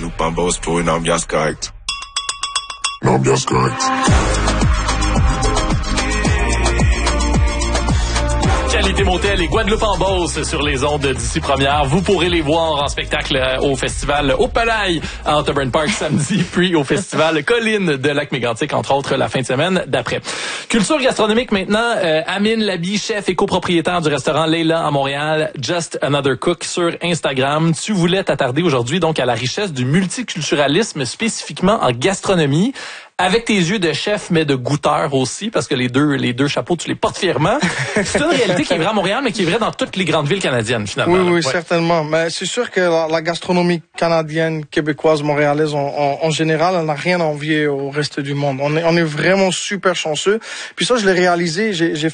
Pambos pour une ambiance correcte. L'ambiance correcte. Qualité Motel et Guadeloupe en Beauce sur les ondes d'ici première. Vous pourrez les voir en spectacle au festival Opalaï à Otterburn Park samedi, puis au festival Colline de Lac-Mégantic, entre autres, la fin de semaine d'après. Culture gastronomique maintenant. Amine Labi, chef et copropriétaire du restaurant Leila à Montréal, Just Another Cook sur Instagram. Tu voulais t'attarder aujourd'hui donc à la richesse du multiculturalisme, spécifiquement en gastronomie. Avec tes yeux de chef, mais de goûteur aussi, parce que les deux chapeaux, tu les portes fièrement. C'est une réalité qui est vraie à Montréal, mais qui est vraie dans toutes les grandes villes canadiennes, finalement. Oui, ouais. Certainement. Mais c'est sûr que la gastronomie canadienne, québécoise, montréalaise, en général, elle n'a rien à envier au reste du monde. On est vraiment super chanceux. Puis ça, je l'ai réalisé.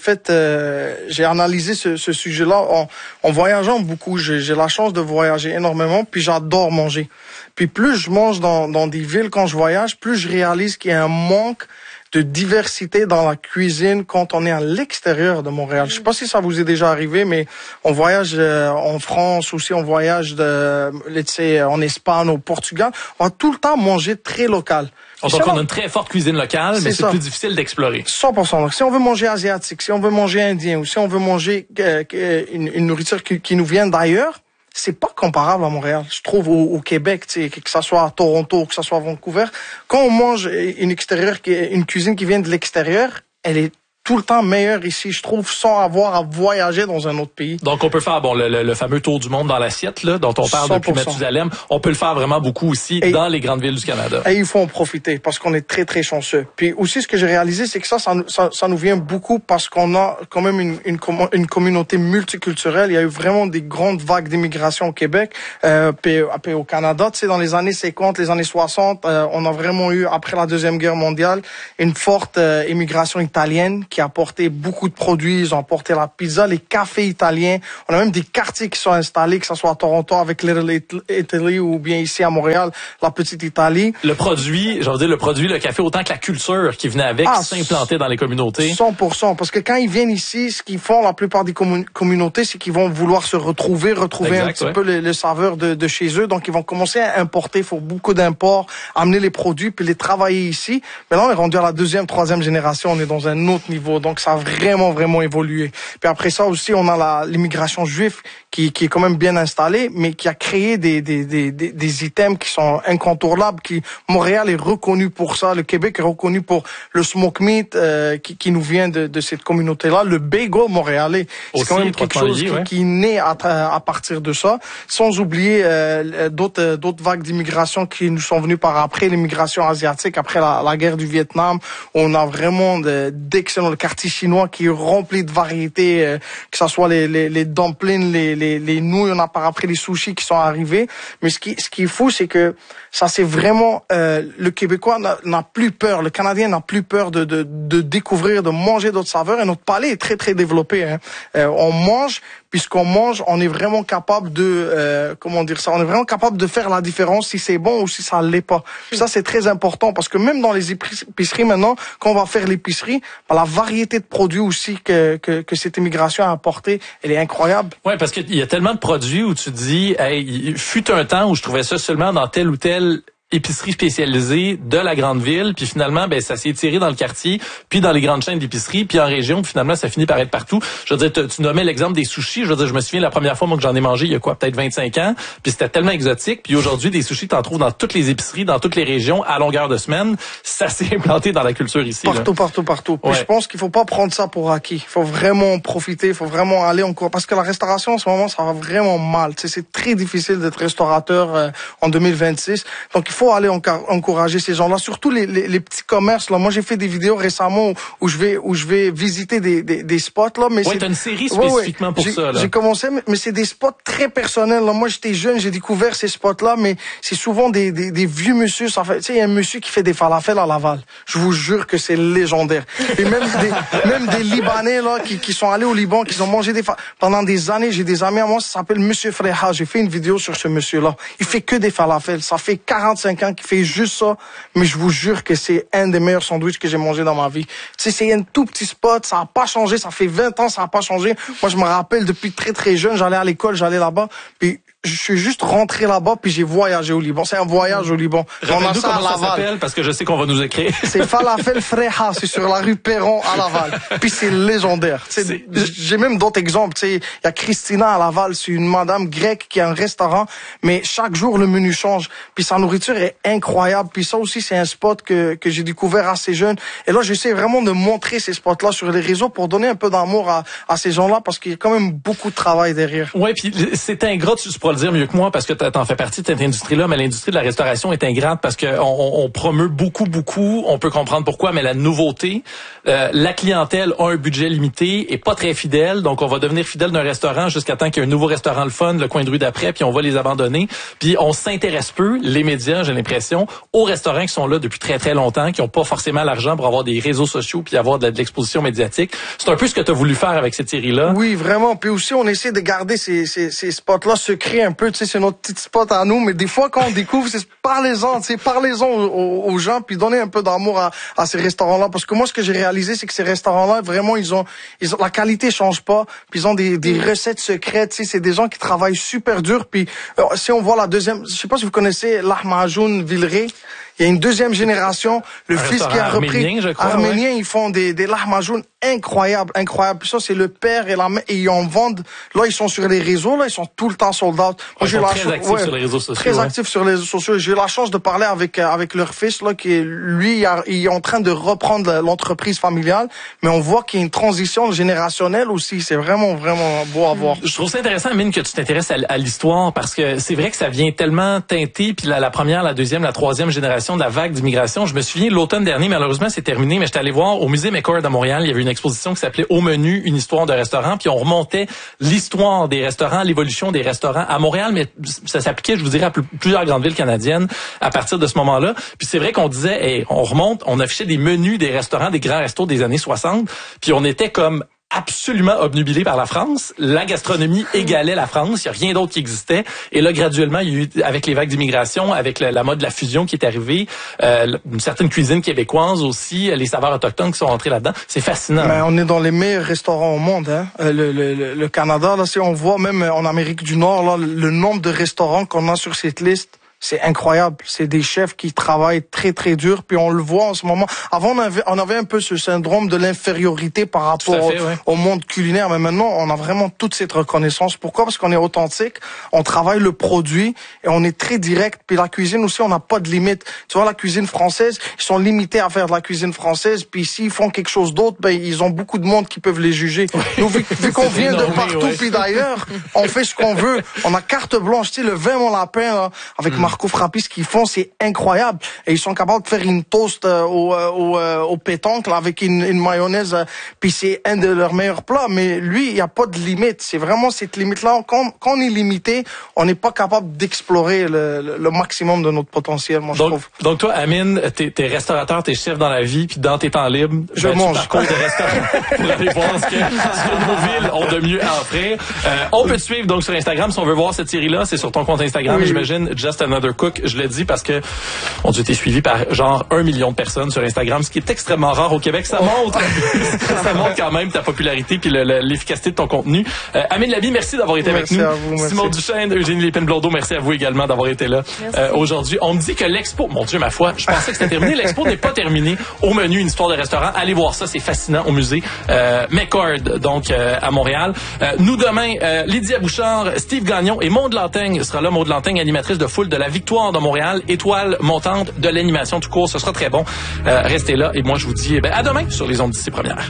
J'ai analysé ce sujet-là en voyageant beaucoup. J'ai la chance de voyager énormément, puis j'adore manger. Puis plus je mange dans des villes quand je voyage, plus je réalise qu'il y a un manque de diversité dans la cuisine quand on est à l'extérieur de Montréal. Je sais pas si ça vous est déjà arrivé, mais on voyage en France aussi, on voyage en Espagne, au Portugal. On va tout le temps manger très local. Donc on a une très forte cuisine locale, mais c'est plus difficile d'explorer. 100%. Donc si on veut manger asiatique, si on veut manger indien, ou si on veut manger une nourriture qui nous vient d'ailleurs, c'est pas comparable à Montréal. Je trouve au Québec, tu sais, que ça soit à Toronto, que ça soit à Vancouver, quand on mange une cuisine qui vient de l'extérieur, elle est tout le temps meilleure ici, je trouve, sans avoir à voyager dans un autre pays. Donc, on peut faire, le fameux tour du monde dans l'assiette, là, dont on parle 100%. Depuis Mathusalem. On peut le faire vraiment beaucoup aussi dans les grandes villes du Canada. Et il faut en profiter parce qu'on est très, très chanceux. Puis aussi, ce que j'ai réalisé, c'est que ça nous vient beaucoup parce qu'on a quand même une communauté multiculturelle. Il y a eu vraiment des grandes vagues d'immigration au Québec, puis au Canada. Tu sais, dans les années 50, les années 60, on a vraiment eu, après la Deuxième Guerre mondiale, une forte immigration italienne qui a apporté beaucoup de produits. Ils ont apporté la pizza, les cafés italiens. On a même des quartiers qui sont installés, que ce soit à Toronto avec Little Italy ou bien ici à Montréal, la Petite Italie. Le café, autant que la culture qui venait avec, s'implanter dans les communautés. 100%. Parce que quand ils viennent ici, ce qu'ils font, la plupart des communautés, c'est qu'ils vont vouloir se retrouver un petit peu le saveur de chez eux. Donc, ils vont commencer à importer. Il faut beaucoup d'imports, amener les produits, puis les travailler ici. Mais là, on est rendu à la deuxième, troisième génération. On est dans un autre niveau. Donc, ça a vraiment, vraiment évolué. Puis après ça aussi, on a l'immigration juive qui est quand même bien installée, mais qui a créé des items qui sont incontournables. Montréal est reconnu pour ça. Le Québec est reconnu pour le smoke meat qui nous vient de cette communauté-là. Le bagel montréalais, c'est quand même quelque chose qui naît à partir de ça. Sans oublier d'autres vagues d'immigration qui nous sont venues par après, l'immigration asiatique, après la guerre du Vietnam. On a vraiment d'excellents le quartier chinois qui est rempli de variétés, que ce soit les dumplings, les nouilles, on a par après les sushis qui sont arrivés. Mais ce qui est fou, c'est que ça c'est vraiment le Québécois n'a plus peur, le Canadien n'a plus peur de découvrir, de manger d'autres saveurs, et notre palais est très très développé. On mange, puisqu'on mange, on est vraiment capable on est vraiment capable de faire la différence si c'est bon ou si ça l'est pas. Puis ça c'est très important parce que même dans les épiceries maintenant, quand on va faire l'épicerie, la variété de produits aussi que cette immigration a apporté, elle est incroyable. Ouais, parce qu'il y a tellement de produits où tu te dis, il fut un temps où je trouvais ça seulement dans tel ou tel épicerie spécialisée de la grande ville, puis finalement, ça s'est étiré dans le quartier, puis dans les grandes chaînes d'épicerie, puis en région, puis finalement, ça finit par être partout. Je veux dire, tu nommais l'exemple des sushis. Je veux dire, je me souviens la première fois, moi, que j'en ai mangé, il y a peut-être 25 ans, puis c'était tellement exotique. Puis aujourd'hui, des sushis, t'en trouves dans toutes les épiceries, dans toutes les régions, à longueur de semaine. Ça s'est implanté dans la culture ici. Partout. Puis je pense qu'il faut pas prendre ça pour acquis. Il faut vraiment en profiter, il faut vraiment aller encore, parce que la restauration, en ce moment, ça va vraiment mal. Tu sais, c'est très difficile d'être restaurateur en 2026. Donc, il faut aller encourager ces gens-là, surtout les petits commerces là. Moi, j'ai fait des vidéos récemment où je vais visiter des spots là, mais t'as une série spécifiquement pour ça là. J'ai commencé, mais c'est des spots très personnels là. Moi, j'étais jeune, j'ai découvert ces spots là, mais c'est souvent des vieux monsieur. Ça fait, tu sais, il y a un monsieur qui fait des falafels à Laval. Je vous jure que c'est légendaire. Et même des Libanais là qui sont allés au Liban, qui ont mangé pendant des années. J'ai des amis à moi, ça s'appelle Monsieur Freha. J'ai fait une vidéo sur ce monsieur là. Il fait que des falafels. Ça fait 45 ans qu'il fait juste ça, mais je vous jure que c'est un des meilleurs sandwichs que j'ai mangé dans ma vie. Tu sais, c'est un tout petit spot, ça a pas changé, ça fait 20 ans, ça a pas changé. Moi, je me rappelle depuis très très jeune, j'allais à l'école, j'allais là-bas, puis je suis juste rentré là-bas puis j'ai voyagé au Liban. C'est un voyage au Liban. Rappelle-nous comment ça s'appelle parce que je sais qu'on va nous écrire. C'est Falafel Freha, c'est sur la rue Perron à Laval. Puis c'est légendaire. J'ai même d'autres exemples. Il y a Christina à Laval, c'est une madame grecque qui a un restaurant, mais chaque jour le menu change. Puis sa nourriture est incroyable. Puis ça aussi c'est un spot que j'ai découvert assez jeune. Et là j'essaie vraiment de montrer ces spots-là sur les réseaux pour donner un peu d'amour à ces gens-là parce qu'il y a quand même beaucoup de travail derrière. Ouais, puis c'est ingrat, tu pourras le dire mieux que moi parce que t'en fais partie de cette industrie-là, mais l'industrie de la restauration est ingrate parce que on promeut beaucoup, on peut comprendre pourquoi, mais la nouveauté, la clientèle a un budget limité et pas très fidèle, donc on va devenir fidèle d'un restaurant jusqu'à temps qu'il y ait un nouveau restaurant le fun, le coin de rue d'après, puis on va les abandonner. Puis on s'intéresse peu, les médias, j'ai l'impression, aux restaurants qui sont là depuis très très longtemps, qui ont pas forcément l'argent pour avoir des réseaux sociaux puis avoir de l'exposition médiatique. C'est un peu ce que tu as voulu faire avec cette série-là. Oui, vraiment. Puis aussi, on essaie de garder ces spots-là secrets un peu. Tu sais, c'est notre petit spot à nous. Mais des fois, quand on découvre, c'est parlez-en aux gens, puis donnez un peu d'amour à ces restaurants-là. Parce que moi, ce que j'ai réalisé, c'est que ces restaurants-là, vraiment, ils ont la qualité change pas. Puis ils ont des recettes secrètes. Tu sais, c'est des gens qui travaillent super dur. Puis si on voit la deuxième, je sais pas si vous connaissez l'Ahmajoun Villeray. Il y a une deuxième génération, le fils qui a repris arménien, ils font des lahmajoun incroyables. Puis ça, c'est le père et la mère, et ils en vendent. Là, ils sont sur les réseaux, là, ils sont tout le temps sold out. Moi, j'ai très actifs sur les réseaux sociaux. Très actifs sur les réseaux sociaux. J'ai eu la chance de parler avec leur fils, là, qui est, lui, il est en train de reprendre l'entreprise familiale, mais on voit qu'il y a une transition générationnelle aussi. C'est vraiment, vraiment beau à voir. Je trouve ça intéressant, Amine, que tu t'intéresses à l'histoire, parce que c'est vrai que ça vient tellement teinter, puis la première, la deuxième, la troisième génération de la vague d'immigration. Je me souviens, l'automne dernier, malheureusement, c'est terminé, mais j'étais allé voir au musée McCord à Montréal, il y avait une exposition qui s'appelait Au menu, une histoire de restaurant, puis on remontait l'histoire des restaurants, l'évolution des restaurants à Montréal, mais ça s'appliquait, je vous dirais, à plusieurs grandes villes canadiennes à partir de ce moment-là. Puis c'est vrai qu'on disait, on remonte, on affichait des menus des restaurants, des grands restos des années 60, puis on était comme absolument obnubilé par la France. La gastronomie égalait la France. Il n'y a rien d'autre qui existait. Et là, graduellement, il y a eu, avec les vagues d'immigration, avec la mode de la fusion qui est arrivée, une certaine cuisine québécoise aussi, les saveurs autochtones qui sont entrées là-dedans. C'est fascinant. Mais on est dans les meilleurs restaurants au monde, hein. Le Canada, là, si on voit même en Amérique du Nord, là, le nombre de restaurants qu'on a sur cette liste, c'est incroyable. C'est des chefs qui travaillent très, très dur. Puis on le voit en ce moment. Avant, on avait un peu ce syndrome de l'infériorité par rapport au monde culinaire. Mais maintenant, on a vraiment toute cette reconnaissance. Pourquoi? Parce qu'on est authentique. On travaille le produit et on est très direct. Puis la cuisine aussi, on n'a pas de limite. Tu vois, la cuisine française, ils sont limités à faire de la cuisine française. Puis s'ils font quelque chose d'autre, ben, ils ont beaucoup de monde qui peuvent les juger. Nous, vu qu'on vient de partout puis d'ailleurs, on fait ce qu'on veut. On a carte blanche. Tu sais, le vin, mon lapin, là, avec Marco Frappi, ce qu'ils font, c'est incroyable. Et ils sont capables de faire une toast au pétanque là, avec une mayonnaise. Puis c'est un de leurs meilleurs plats. Mais lui, il n'y a pas de limite. C'est vraiment cette limite-là. Quand on est limité, on n'est pas capable d'explorer le maximum de notre potentiel, moi, je trouve. Donc toi, Amine, t'es restaurateur, t'es chef dans la vie, puis dans tes temps libres, je mange. Tu parcours des restaurants pour aller voir ce que nos villes ont de mieux à offrir. On peut te suivre donc sur Instagram si on veut voir cette série-là. C'est sur ton compte Instagram, j'imagine, Just Another Cook. Je le dis parce que on a été suivi par genre 1 million de personnes sur Instagram, ce qui est extrêmement rare au Québec. Ça montre quand même ta popularité puis l'efficacité de ton contenu. Amine Labi, merci d'avoir été avec nous. Vous, Simon Duchesne, Eugénie Lépine-Blondeau, merci à vous également d'avoir été là aujourd'hui. On me dit que l'expo, mon Dieu, ma foi, je pensais que c'était terminé. L'expo n'est pas terminée. Au menu, une histoire de restaurant. Allez voir ça, c'est fascinant au musée McCord, donc à Montréal. Nous demain, Lydia Bouchard, Steve Gagnon et Maude Lantaigne sera là. Maude Lantaigne, animatrice de Foule de la Victoire de Montréal, étoile montante de l'animation tout court. Ce sera très bon. Restez là et moi je vous dis à demain sur les ondes d'ici première.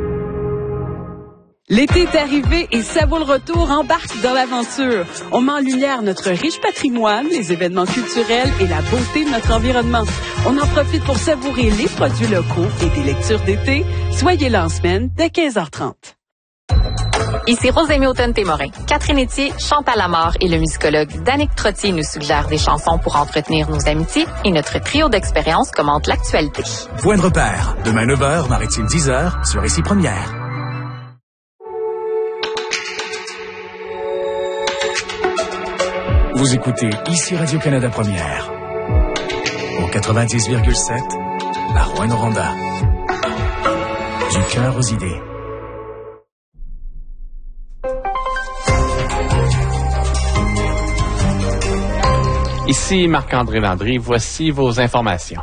L'été est arrivé et ça vaut le retour. Embarque dans l'aventure. On met en lumière notre riche patrimoine, les événements culturels et la beauté de notre environnement. On en profite pour savourer les produits locaux et des lectures d'été. Soyez là en semaine dès 15h30. Ici Rosémie Automne-Témorin. Catherine Etier, Chantal Lamarre et le musicologue Danick Trottier nous suggèrent des chansons pour entretenir nos amitiés et notre trio d'expériences commente l'actualité. Point de repère. Demain 9h, Maritime 10h, sur Ici Première. Vous écoutez Ici Radio-Canada Première. Au 90,7, à Rouyn-Noranda. Du cœur aux idées. Ici Marc-André Landry, voici vos informations.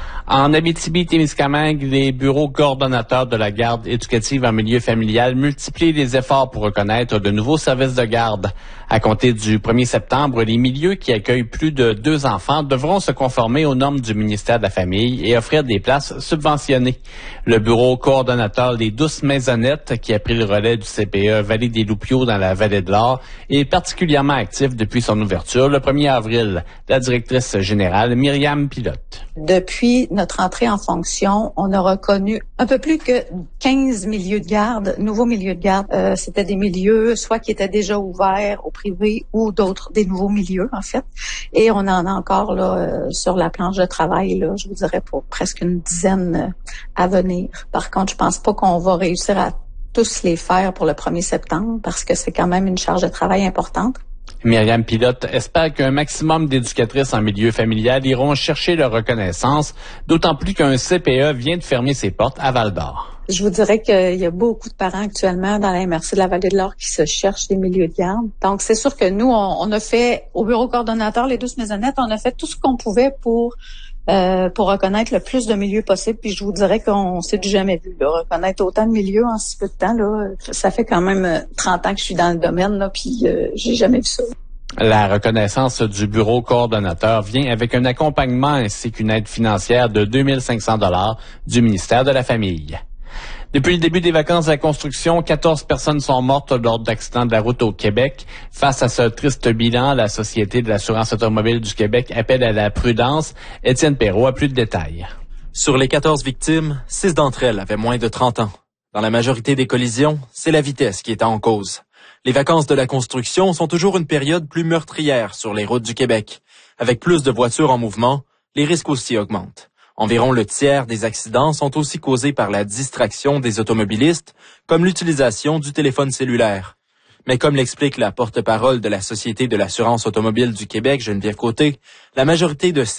En Abitibi-Témiscamingue, les bureaux coordonnateurs de la garde éducative en milieu familial multiplient les efforts pour reconnaître de nouveaux services de garde. À compter du 1er septembre, les milieux qui accueillent plus de 2 enfants devront se conformer aux normes du ministère de la Famille et offrir des places subventionnées. Le bureau coordonnateur des Douces Maisonnettes, qui a pris le relais du CPE Vallée des Loupiaux dans la Vallée de l'Or, est particulièrement actif depuis son ouverture le 1er avril. La directrice générale, Myriam Pilote. Depuis notre entrée en fonction, on a reconnu un peu plus que 15 milieux de garde, nouveaux milieux de garde. C'était des milieux soit qui étaient déjà ouverts au privé ou d'autres, des nouveaux milieux en fait. Et on en a encore là sur la planche de travail, là, je vous dirais pour presque une dizaine à venir. Par contre, je pense pas qu'on va réussir à tous les faire pour le 1er septembre parce que c'est quand même une charge de travail importante. Myriam Pilote espère qu'un maximum d'éducatrices en milieu familial iront chercher leur reconnaissance, d'autant plus qu'un CPE vient de fermer ses portes à Val-d'Or. Je vous dirais qu'il y a beaucoup de parents actuellement dans la MRC de la Vallée de l'Or qui se cherchent des milieux de garde. Donc, c'est sûr que nous, on a fait, au bureau coordonnateur, les Douces Maisonnettes, on a fait tout ce qu'on pouvait pour reconnaître le plus de milieux possible. Puis je vous dirais qu'on s'est du jamais vu, là. Reconnaître autant de milieux en si peu de temps, là. Ça fait quand même 30 ans que je suis dans le domaine, là, puis j'ai jamais vu ça. La reconnaissance du bureau coordonnateur vient avec un accompagnement ainsi qu'une aide financière de 2500 $ du ministère de la Famille. Depuis le début des vacances de la construction, 14 personnes sont mortes lors d'accidents de la route au Québec. Face à ce triste bilan, la Société de l'assurance automobile du Québec appelle à la prudence. Étienne Perrault a plus de détails. Sur les 14 victimes, 6 d'entre elles avaient moins de 30 ans. Dans la majorité des collisions, c'est la vitesse qui est en cause. Les vacances de la construction sont toujours une période plus meurtrière sur les routes du Québec. Avec plus de voitures en mouvement, les risques aussi augmentent. Environ le tiers des accidents sont aussi causés par la distraction des automobilistes, comme l'utilisation du téléphone cellulaire. Mais comme l'explique la porte-parole de la Société de l'assurance automobile du Québec, Geneviève Côté, la majorité de ces